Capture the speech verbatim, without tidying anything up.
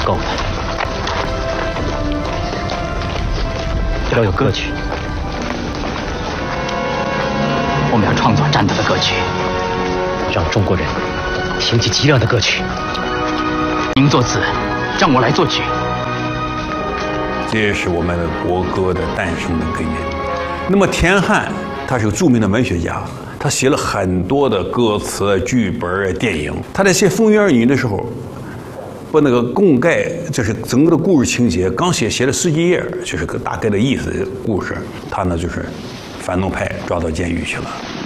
够的，要有歌曲。我们要创作战斗的歌曲，让中国人听起激亮的歌曲。您作词，让我来作曲。 这也是我们的国歌的诞生的根源。那么田汉他是个著名的文学家，他写了很多的歌词、剧本、电影。他在写《风云儿女》的时候，把那个贡盖，这是整个的故事情节，刚写写了十几页，就是个大概的意思。故事他呢就是反动派抓到监狱去了。